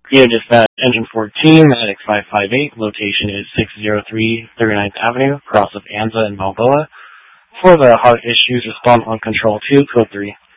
Yeah, dispatch engine 14, Medic 558, location is 603 39th Avenue, cross of Anza and Balboa. For the heart issues, respond on control 2, code 3.